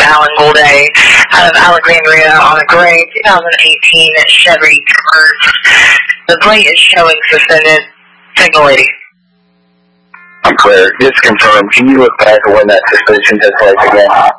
Alan Golday out of Alexandria on a gray 2018 Chevy Traverse. The plate is showing suspended. Single lady. I'm clear. Just confirm. Can you look back at when that suspension took place again?